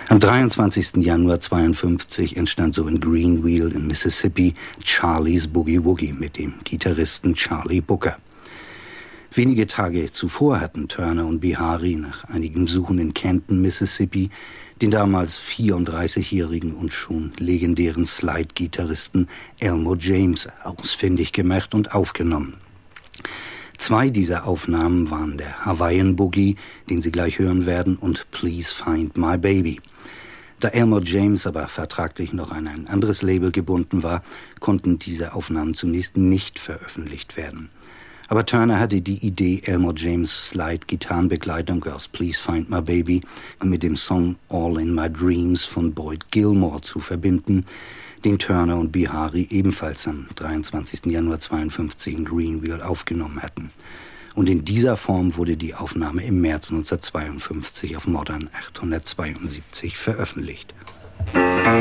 Am 23. Januar 1952 entstand so in Greenville in Mississippi Charlie's Boogie Woogie mit dem Gitarristen Charlie Booker. Wenige Tage zuvor hatten Turner und Bihari nach einigem Suchen in Canton, Mississippi, den damals 34-jährigen und schon legendären Slide-Gitarristen Elmo James ausfindig gemacht und aufgenommen. 2 dieser Aufnahmen waren der Hawaiian Boogie, den Sie gleich hören werden, und Please Find My Baby. Da Elmo James aber vertraglich noch an ein anderes Label gebunden war, konnten diese Aufnahmen zunächst nicht veröffentlicht werden. Aber Turner hatte die Idee, Elmo James' Slide-Gitarrenbegleitung aus Please Find My Baby mit dem Song All in My Dreams von Boyd Gilmore zu verbinden, den Turner und Bihari ebenfalls am 23. Januar 1952 in Greenville aufgenommen hatten. Und in dieser Form wurde die Aufnahme im März 1952 auf Modern 872 veröffentlicht.